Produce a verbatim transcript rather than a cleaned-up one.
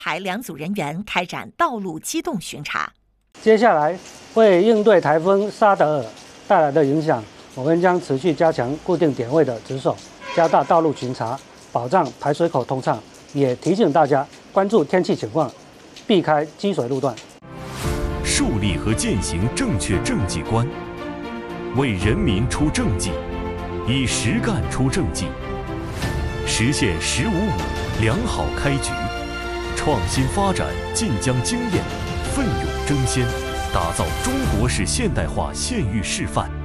还两组人员开展道路机动巡查。 接下来，为应对台风沙德尔带来的影响，我们将持续加强固定点位的值守，加大道路巡查，保障排水口通畅。也提醒大家关注天气情况，避开积水路段。 树立和践行正确政绩观，为人民出政绩，以实干出政绩，实现“十五五”良好开局。创新发展晋江经验，奋勇争先，打造中国式现代化县域示范。